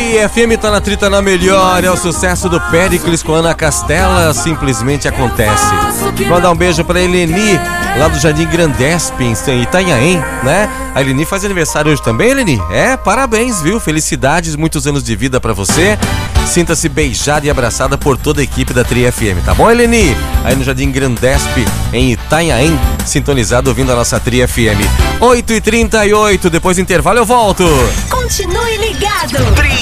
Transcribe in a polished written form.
Tri FM tá na trita na melhor, é o sucesso do Péricles com Ana Castela, simplesmente acontece. Mandar um beijo pra Eleni, lá do Jardim Grandesp, em Itanhaém, né? A Eleni faz aniversário hoje também, Eleni? Parabéns, viu? Felicidades, muitos anos de vida pra você. Sinta-se beijada e abraçada por toda a equipe da Tri FM, tá bom, Eleni? Aí no Jardim Grandesp, em Itanhaém, sintonizado ouvindo a nossa Tri FM. 8h38, depois do intervalo eu volto. Continue ligado.